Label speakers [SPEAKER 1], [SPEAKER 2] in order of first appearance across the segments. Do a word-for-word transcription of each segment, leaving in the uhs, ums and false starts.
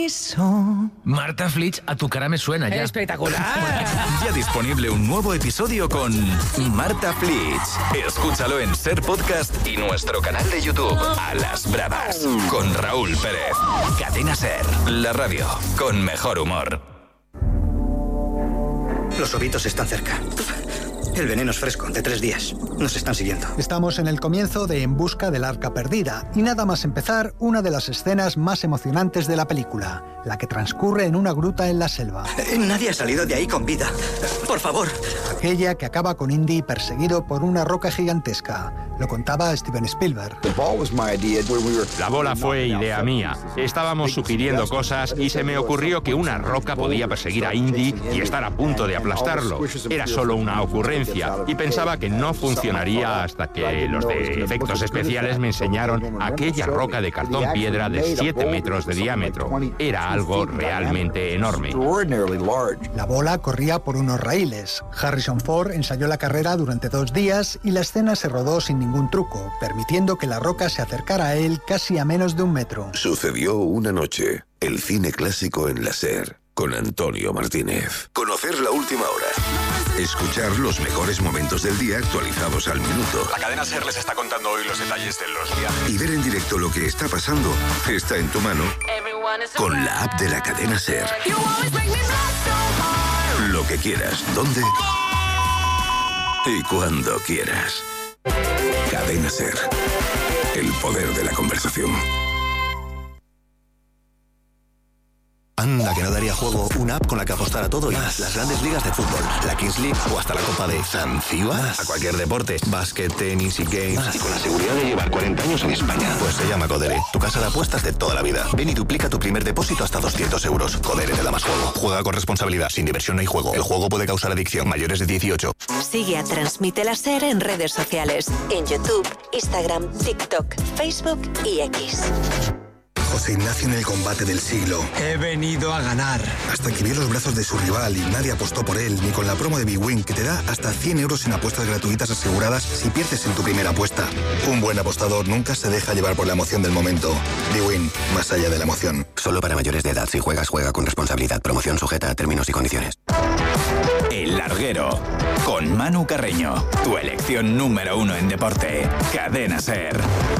[SPEAKER 1] Marta Flitch, a tu cara me suena ya.
[SPEAKER 2] ¡Espectacular!
[SPEAKER 3] Ya disponible un nuevo episodio con Marta Flitch. Escúchalo en Ser Podcast y nuestro canal de YouTube, A las Bravas, con Raúl Pérez. Cadena Ser, la radio con mejor humor.
[SPEAKER 4] Los ovitos están cerca. El veneno es fresco, de tres días. Nos están siguiendo.
[SPEAKER 5] Estamos en el comienzo de En busca del arca perdida y nada más empezar, una de las escenas más emocionantes de la película, la que transcurre en una gruta en la selva.
[SPEAKER 4] Eh, nadie ha salido de ahí con vida. Por favor.
[SPEAKER 5] Aquella que acaba con Indy perseguido por una roca gigantesca. Lo contaba Steven Spielberg.
[SPEAKER 6] La bola fue idea mía. Estábamos sugiriendo cosas y se me ocurrió que una roca podía perseguir a Indy y estar a punto de aplastarlo. Era solo una ocurrencia y pensaba que no funcionaría hasta que los de efectos especiales me enseñaron aquella roca de cartón piedra de siete metros de diámetro. Era algo realmente enorme.
[SPEAKER 5] La bola corría por unos raíles. Harrison Ford ensayó la carrera durante dos días y la escena se rodó sin ningún truco, permitiendo que la roca se acercara a él casi a menos de un metro.
[SPEAKER 7] Sucedió una noche. El cine clásico en la SER, con Antonio Martínez. Conocer la última hora. Escuchar los mejores momentos del día actualizados al minuto.
[SPEAKER 8] La cadena SER les está contando hoy los detalles de los viajes.
[SPEAKER 7] Y ver en directo lo que está pasando está en tu mano con la app de la cadena SER. Lo que quieras, dónde y cuando quieras. Cadena SER. El poder de la conversación.
[SPEAKER 9] Anda, que no daría juego una app con la que apostar a todo y más. Las grandes ligas de fútbol, la Kings League o hasta la Copa de Zanzíbar. A cualquier deporte, básquet, tenis y games. Más. Y con la seguridad de llevar cuarenta años en España. Pues se llama Codere, tu casa de apuestas de toda la vida. Ven y duplica tu primer depósito hasta doscientos euros. Codere te da más juego. Juega con responsabilidad, sin diversión no hay juego. El juego puede causar adicción. Mayores de dieciocho.
[SPEAKER 10] Sigue a Transmite la SER en redes sociales. En YouTube, Instagram, TikTok, Facebook y X.
[SPEAKER 11] José Ignacio en el combate del siglo.
[SPEAKER 12] He venido a ganar.
[SPEAKER 11] Hasta que vio los brazos de su rival y nadie apostó por él, ni con la promo de Big Win, que te da hasta cien euros en apuestas gratuitas aseguradas si pierdes en tu primera apuesta. Un buen apostador nunca se deja llevar por la emoción del momento. Big Win, más allá de la emoción.
[SPEAKER 9] Solo para mayores de edad. Si juegas, juega con responsabilidad. Promoción sujeta a términos y condiciones.
[SPEAKER 3] El Larguero, con Manu Carreño. Tu elección número uno en deporte. Cadena SER.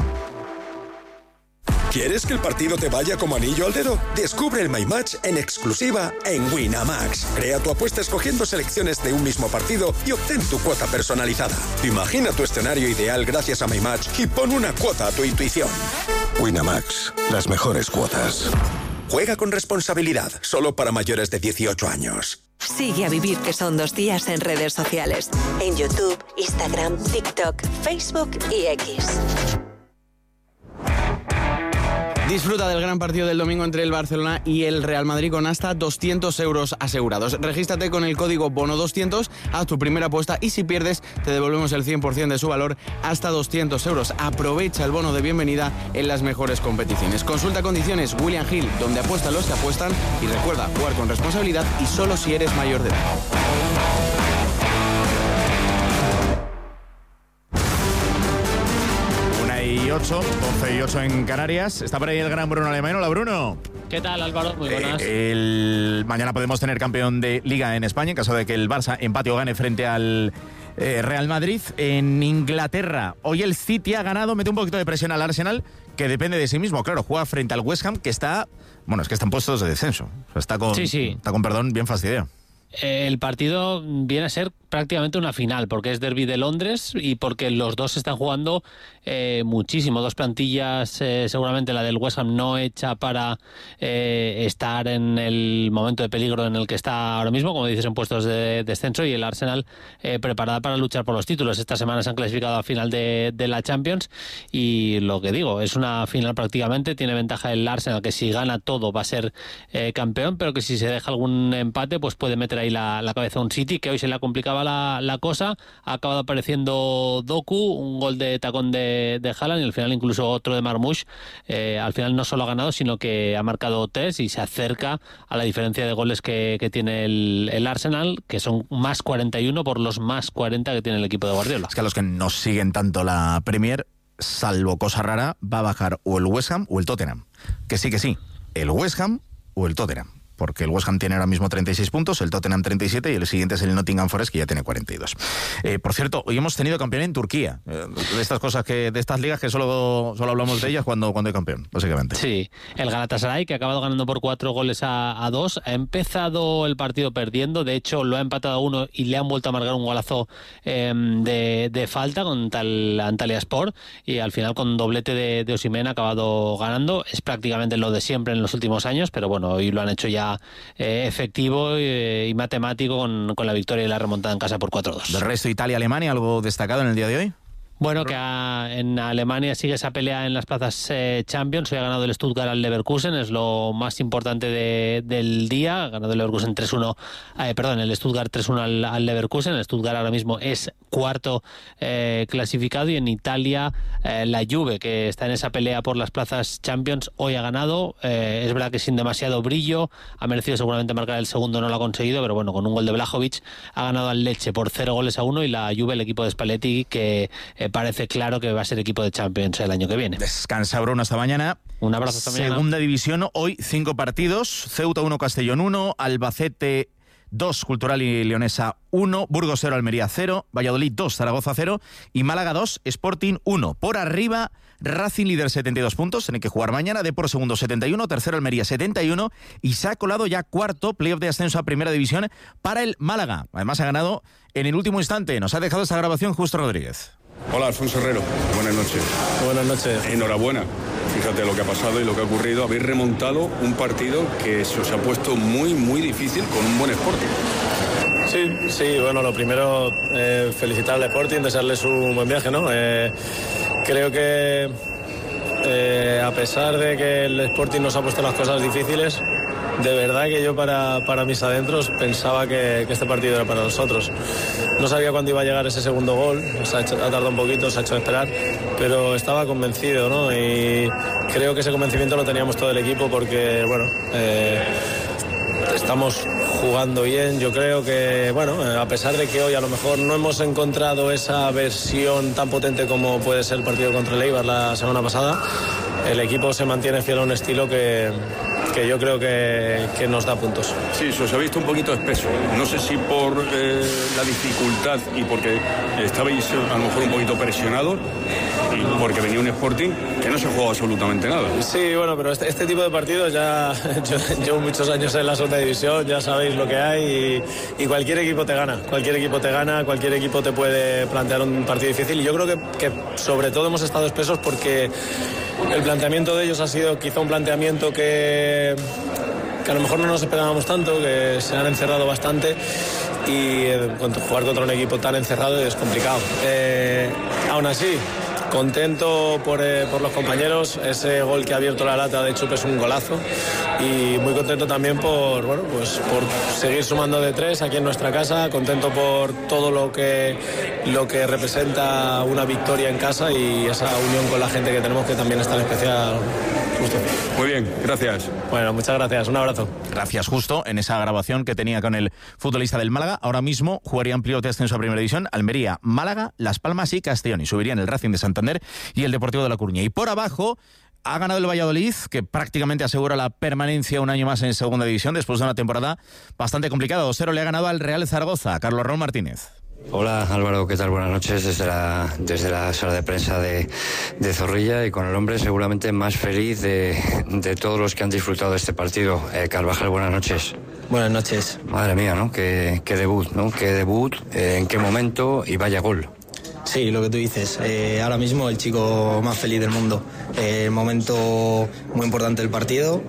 [SPEAKER 13] ¿Quieres que el partido te vaya como anillo al dedo? Descubre el My Match en exclusiva en Winamax. Crea tu apuesta escogiendo selecciones de un mismo partido y obtén tu cuota personalizada. Imagina tu escenario ideal gracias a My Match y pon una cuota a tu intuición.
[SPEAKER 7] Winamax, las mejores cuotas.
[SPEAKER 13] Juega con responsabilidad, solo para mayores de dieciocho años.
[SPEAKER 10] Sigue a Vivir que son dos días en redes sociales. En YouTube, Instagram, TikTok, Facebook y X.
[SPEAKER 2] Disfruta del gran partido del domingo entre el Barcelona y el Real Madrid con hasta doscientos euros asegurados. Regístrate con el código bono doscientos, haz tu primera apuesta y si pierdes te devolvemos el cien por ciento de su valor hasta doscientos euros. Aprovecha el bono de bienvenida en las mejores competiciones. Consulta condiciones William Hill, donde apuestan los que apuestan, y recuerda jugar con responsabilidad y solo si eres mayor de edad.
[SPEAKER 14] ocho, once y ocho en Canarias. Está por ahí el gran Bruno Alemán. Hola, Bruno.
[SPEAKER 15] ¿Qué tal, Álvaro? Muy buenas.
[SPEAKER 14] Eh, el... Mañana podemos tener campeón de Liga en España en caso de que el Barça empate o gane frente al eh, Real Madrid. En Inglaterra, hoy el City ha ganado, mete un poquito de presión al Arsenal, que depende de sí mismo. Claro, juega frente al West Ham, que está... Bueno, es que están puestos de descenso. O sea, está con,
[SPEAKER 15] sí, sí.
[SPEAKER 14] Está con perdón bien fastidiado.
[SPEAKER 15] El partido viene a ser prácticamente una final, porque es derbi de Londres y porque los dos están jugando eh, muchísimo. Dos plantillas, eh, seguramente la del West Ham no hecha para eh, estar en el momento de peligro en el que está ahora mismo, como dices, en puestos de descenso, y el Arsenal eh, preparada para luchar por los títulos. Esta semana se han clasificado a final de, de la Champions y lo que digo, es una final prácticamente. Tiene ventaja el Arsenal, que si gana todo va a ser eh, campeón, pero que si se deja algún empate pues puede meter ahí la, la cabeza a un City, que hoy se le complicaba la, la cosa. Ha acabado apareciendo Doku, un gol de tacón de, de Haaland, y al final incluso otro de Marmoush. Eh, al final no solo ha ganado, sino que ha marcado tres y se acerca a la diferencia de goles que, que tiene el, el Arsenal, que son más cuarenta y uno por los más cuarenta que tiene el equipo de Guardiola.
[SPEAKER 14] Es que a los que no siguen tanto la Premier, salvo cosa rara, va a bajar o el West Ham o el Tottenham. Que sí, que sí. El West Ham o el Tottenham. Porque el West Ham tiene ahora mismo treinta y seis puntos, el Tottenham treinta y siete y el siguiente es el Nottingham Forest, que ya tiene cuarenta y dos. Eh, por cierto, hoy hemos tenido campeón en Turquía. Eh, de estas cosas que, de estas ligas que solo, solo hablamos de ellas cuando, cuando hay campeón, básicamente.
[SPEAKER 15] Sí, el Galatasaray, que ha acabado ganando por cuatro goles a, a dos, ha empezado el partido perdiendo, de hecho lo ha empatado a uno y le han vuelto a marcar un golazo eh, de, de falta contra el Antalyaspor, y al final con doblete de, de Osimhen ha acabado ganando. Es prácticamente lo de siempre en los últimos años, pero bueno, hoy lo han hecho ya Eh, efectivo eh, y matemático con, con la victoria y la remontada en casa por cuatro dos.
[SPEAKER 14] Del resto, Italia-Alemania, ¿algo destacado en el día de hoy?
[SPEAKER 15] Bueno, que a, en Alemania sigue esa pelea en las plazas eh, Champions. Hoy ha ganado el Stuttgart al Leverkusen, es lo más importante de, del día. Ha ganado el Leverkusen tres uno, eh, perdón, el Stuttgart tres uno al, al Leverkusen. El Stuttgart ahora mismo es cuarto eh, clasificado, y en Italia eh, la Juve, que está en esa pelea por las plazas Champions, hoy ha ganado. Eh, es verdad que sin demasiado brillo, ha merecido seguramente marcar el segundo, no lo ha conseguido, pero bueno, con un gol de Vlahovic ha ganado al Lecce por cero goles a uno, y la Juve, el equipo de Spalletti, que eh, parece claro que va a ser equipo de Champions el año que viene.
[SPEAKER 14] Descansa, Bruno, hasta mañana.
[SPEAKER 15] Un abrazo hasta mañana.
[SPEAKER 14] Segunda división, hoy cinco partidos: Ceuta uno, Castellón uno, Albacete dos, Cultural y Leonesa uno, Burgos cero, Almería cero, Valladolid dos, Zaragoza cero y Málaga dos, Sporting uno. Por arriba, Racing líder setenta y dos puntos, tiene que jugar mañana, Depor segundo setenta y uno, tercero Almería setenta y uno, y se ha colado ya cuarto, playoff de ascenso a Primera División para el Málaga. Además ha ganado en el último instante. Nos ha dejado esta grabación Justo Rodríguez.
[SPEAKER 16] Hola, Alfonso Herrero. Buenas noches.
[SPEAKER 17] Buenas noches.
[SPEAKER 16] Enhorabuena. Fíjate lo que ha pasado y lo que ha ocurrido. Habéis remontado un partido que se os ha puesto muy, muy difícil con un buen Sporting.
[SPEAKER 17] Sí, sí. Bueno, lo primero, eh, felicitar al Sporting, desearles un buen viaje, ¿no? Eh, creo que eh, a pesar de que el Sporting nos ha puesto las cosas difíciles, de verdad que yo para, para mis adentros pensaba que, que este partido era para nosotros. No sabía cuándo iba a llegar ese segundo gol, se ha, hecho, ha tardado un poquito, se ha hecho esperar, pero estaba convencido, ¿no? Y creo que ese convencimiento lo teníamos todo el equipo porque, bueno, eh, estamos jugando bien. Yo creo que, bueno, a pesar de que hoy a lo mejor no hemos encontrado esa versión tan potente como puede ser el partido contra el Eibar la semana pasada, el equipo se mantiene fiel a un estilo que... que yo creo que, que nos da puntos.
[SPEAKER 16] Sí, se os ha visto un poquito espeso. No sé si por eh, la dificultad y porque estabais a lo mejor un poquito presionados y porque venía un Sporting que no se jugó absolutamente nada.
[SPEAKER 17] Sí, bueno, pero este, este tipo de partidos ya... Yo llevo muchos años en la segunda división, ya sabéis lo que hay y, y cualquier equipo te gana. Cualquier equipo te gana, cualquier equipo te puede plantear un partido difícil y yo creo que, que sobre todo hemos estado espesos porque el planteamiento de ellos ha sido quizá un planteamiento que que a lo mejor no nos esperábamos tanto, que se han encerrado bastante y eh, jugar contra un equipo tan encerrado es complicado. Eh, aún así, contento por, eh, por los compañeros, ese gol que ha abierto la lata de Chup es un golazo y muy contento también por, bueno, pues por seguir sumando de tres aquí en nuestra casa, contento por todo lo que, lo que representa una victoria en casa y esa unión con la gente que tenemos que también es tan especial. Justo.
[SPEAKER 16] Muy bien, gracias.
[SPEAKER 17] Bueno, muchas gracias, un abrazo.
[SPEAKER 14] Gracias, Justo. En esa grabación que tenía con el futbolista del Málaga, ahora mismo jugarían playoff de ascenso a Primera División Almería, Málaga, Las Palmas y Castellón, y subirían el Racing de Santander y el Deportivo de La Coruña. Y por abajo ha ganado el Valladolid, que prácticamente asegura la permanencia un año más en Segunda División después de una temporada bastante complicada. dos cero le ha ganado al Real Zaragoza. Carlos Raúl Martínez.
[SPEAKER 18] Hola Álvaro, ¿qué tal? Buenas noches desde la, desde la sala de prensa de, de Zorrilla y con el hombre seguramente más feliz de, de todos los que han disfrutado de este partido. Eh, Carvajal, buenas noches.
[SPEAKER 19] Buenas noches.
[SPEAKER 18] Madre mía, ¿no? Qué, qué debut, ¿no? Qué debut, eh, en qué momento y vaya gol.
[SPEAKER 19] Sí, lo que tú dices. Eh, ahora mismo el chico más feliz del mundo. Eh, momento muy importante del partido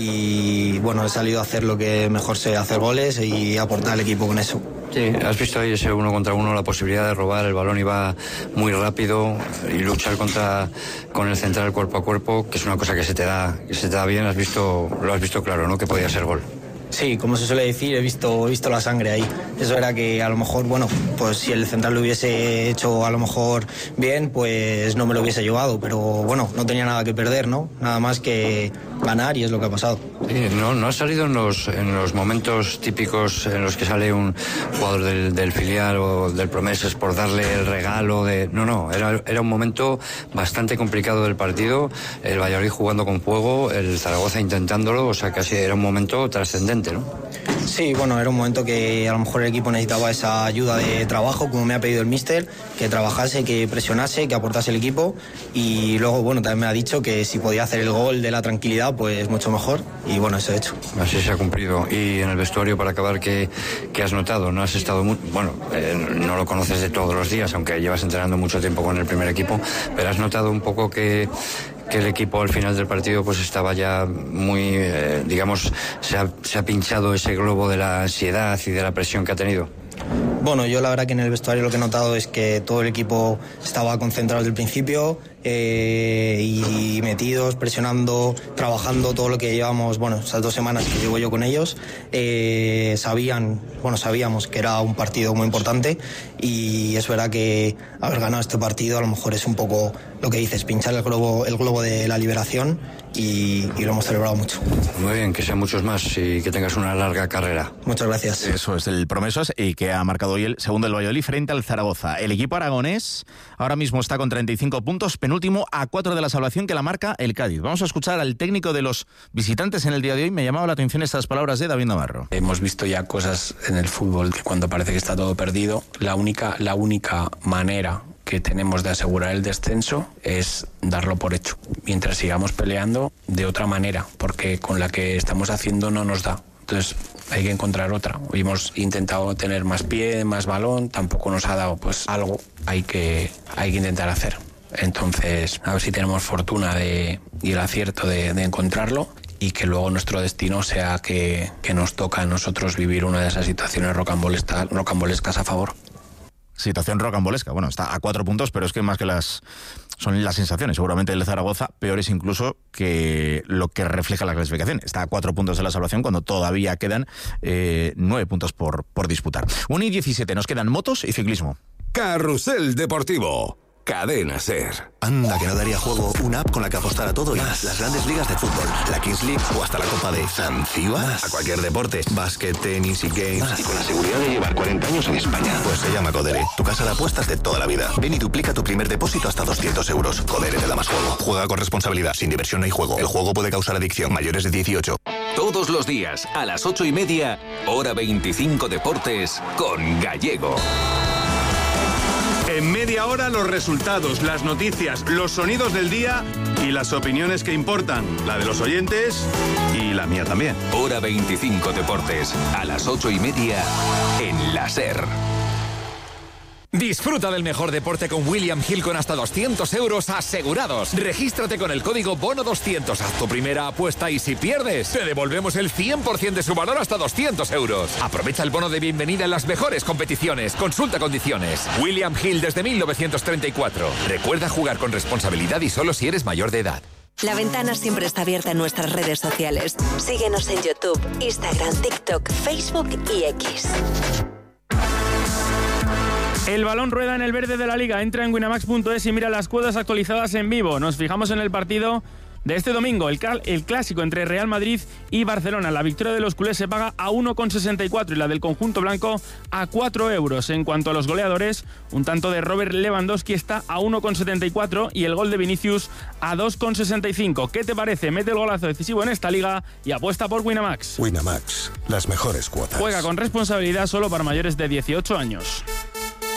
[SPEAKER 19] y bueno, he salido a hacer lo que mejor sé, hacer goles y aportar al equipo con eso.
[SPEAKER 18] Sí, has visto ahí ese uno contra uno, la posibilidad de robar, el balón iba muy rápido y luchar contra con el central cuerpo a cuerpo, que es una cosa que se te da, que se te da bien, has visto, lo has visto claro, ¿no? Que podía ser gol.
[SPEAKER 19] Sí, como se suele decir, he visto, he visto la sangre ahí. Eso era que a lo mejor, bueno, pues si el central lo hubiese hecho a lo mejor bien, pues no me lo hubiese llevado, pero bueno, no tenía nada que perder, ¿no? Nada más que, ganar y es lo que ha pasado.
[SPEAKER 18] Sí, no, no ha salido en los, en los momentos típicos en los que sale un jugador del, del filial o del Promesas por darle el regalo de... No, no, era, era un momento bastante complicado del partido, el Valladolid jugando con fuego, el Zaragoza intentándolo, o sea, casi era un momento trascendente, ¿no?
[SPEAKER 19] Sí, bueno, era un momento que a lo mejor el equipo necesitaba esa ayuda de trabajo, como me ha pedido el míster, que trabajase, que presionase, que aportase el equipo, y luego, bueno, también me ha dicho que si podía hacer el gol de la tranquilidad, pues mucho mejor, y bueno, eso he hecho.
[SPEAKER 18] Así se ha cumplido. Y en el vestuario, para acabar, ¿qué, qué has notado? ¿No has estado muy... Bueno, eh, no lo conoces de todos los días, aunque llevas entrenando mucho tiempo con el primer equipo, pero has notado un poco que... que el equipo al final del partido pues estaba ya muy, eh, digamos, se ha, se ha pinchado ese globo de la ansiedad y de la presión que ha tenido?
[SPEAKER 19] Bueno, yo la verdad que en el vestuario lo que he notado es que todo el equipo estaba concentrado desde el principio eh, y metidos, presionando, trabajando todo lo que llevamos, bueno, esas dos semanas que llevo yo con ellos. Eh, sabían, bueno, sabíamos que era un partido muy importante y es verdad que haber ganado este partido a lo mejor es un poco lo que dices, pinchar el globo, el globo de la liberación y, y lo hemos celebrado mucho.
[SPEAKER 18] Muy bien, que sean muchos más y que tengas una larga carrera.
[SPEAKER 19] Muchas gracias.
[SPEAKER 14] Eso es el Promesas y que ha marcado hoy el segundo del Valladolid frente al Zaragoza. El equipo aragonés ahora mismo está con treinta y cinco puntos, penúltimo a cuatro de la salvación que la marca el Cádiz. Vamos a escuchar al técnico de los visitantes en el día de hoy. Me llamaba la atención estas palabras de David Navarro.
[SPEAKER 20] Hemos visto ya cosas en el fútbol que cuando parece que está todo perdido, la única, la única manera que tenemos de asegurar el descenso es darlo por hecho, mientras sigamos peleando de otra manera, porque con la que estamos haciendo no nos da. Entonces hay que encontrar otra. Hoy hemos intentado tener más pie, más balón, tampoco nos ha dado, pues algo hay que, hay que intentar hacer. Entonces a ver si tenemos fortuna de, y el acierto de, de encontrarlo y que luego nuestro destino sea que, que nos toca a nosotros vivir una de esas situaciones rocambolescas, rocambolescas a favor.
[SPEAKER 14] Situación rocambolesca. Bueno, está a cuatro puntos, pero es que más que las... son las sensaciones. Seguramente el Zaragoza peores incluso que lo que refleja la clasificación. Está a cuatro puntos de la salvación cuando todavía quedan eh, nueve puntos por, por disputar. uno y diecisiete. Nos quedan motos y ciclismo.
[SPEAKER 7] Carrusel Deportivo. Cadena SER.
[SPEAKER 9] Anda, que no daría juego una app con la que apostar a todo y más. Las grandes ligas de fútbol, la Kings League o hasta la Copa de Zanzíbar. A cualquier deporte, básquet, tenis y games. Más. Y con la seguridad de llevar cuarenta años en España. Pues se llama Codere, tu casa de apuestas de toda la vida. Ven y duplica tu primer depósito hasta doscientos euros. Codere te da más juego. Juega con responsabilidad. Sin diversión no hay juego. El juego puede causar adicción. Mayores de dieciocho.
[SPEAKER 3] Todos los días, a las ocho y media, hora veinticinco Deportes, con Gallego.
[SPEAKER 21] En media hora los resultados, las noticias, los sonidos del día y las opiniones que importan, la de los oyentes y la mía también.
[SPEAKER 3] Hora veinticinco Deportes, a las ocho y media en la SER.
[SPEAKER 22] Disfruta del mejor deporte con William Hill con hasta doscientos euros asegurados. Regístrate con el código bono doscientos. Haz tu primera apuesta y si pierdes, te devolvemos el cien por ciento de su valor hasta doscientos euros. Aprovecha el bono de bienvenida en las mejores competiciones. Consulta condiciones. William Hill desde mil novecientos treinta y cuatro. Recuerda jugar con responsabilidad y solo si eres mayor de edad.
[SPEAKER 10] La Ventana siempre está abierta en nuestras redes sociales. Síguenos en YouTube, Instagram, TikTok, Facebook y X.
[SPEAKER 23] El balón rueda en el verde de la Liga. Entra en winamax punto es y mira las cuotas actualizadas en vivo. Nos fijamos en el partido de este domingo, el, cal, el clásico entre Real Madrid y Barcelona. La victoria de los culés se paga a uno con sesenta y cuatro y la del conjunto blanco a cuatro euros. En cuanto a los goleadores, un tanto de Robert Lewandowski está a uno con setenta y cuatro y el gol de Vinicius a dos con sesenta y cinco. ¿Qué te parece? Mete el golazo decisivo en esta liga y apuesta por Winamax.
[SPEAKER 7] Winamax, las mejores cuotas.
[SPEAKER 23] Juega con responsabilidad solo para mayores de dieciocho años.